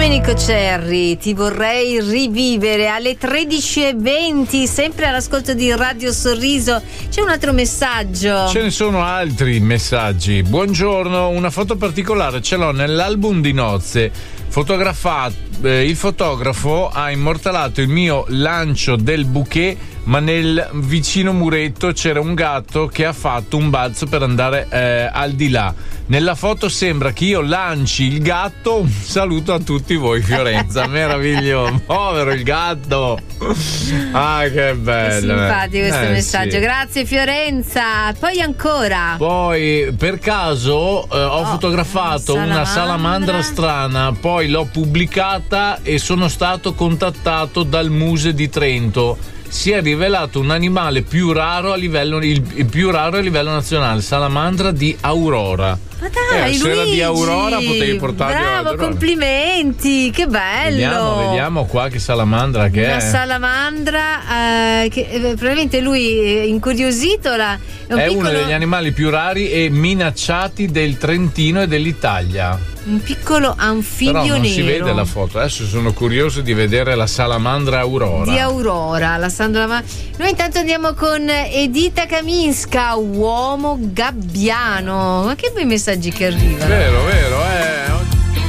Domenico Cerri, ti vorrei rivivere alle 13:20, sempre all'ascolto di Radio Sorriso. C'è un altro messaggio. Ce ne sono altri messaggi. Buongiorno, una foto particolare ce l'ho nell'album di nozze. Il fotografo ha immortalato il mio lancio del bouquet, ma nel vicino muretto c'era un gatto che ha fatto un balzo per andare al di là. Nella foto sembra che io lanci il gatto. Un saluto a tutti voi, Fiorenza. Meraviglioso, povero il gatto. Ah, che bello. Che simpatico questo messaggio, sì. Grazie Fiorenza. Poi ancora. Poi per caso ho fotografato una salamandra strana, poi l'ho pubblicata e sono stato contattato dal Muse di Trento. Si è rivelato un animale più raro a livello, il più raro a livello nazionale, salamandra di Aurora. Ma dai, se era di Aurora potevi portarli. Bravo, complimenti, che bello. Vediamo qua che salamandra che una è. Salamandra che probabilmente lui incuriosito è uno degli animali più rari e minacciati del Trentino e dell'Italia. Un piccolo anfibio nero. Però non si vede la foto. Adesso sono curioso di vedere la salamandra Aurora. Di Aurora, Noi intanto andiamo con Edita Kaminska, Uomo Gabbiano. Ma che bei messaggi che arrivano. Vero,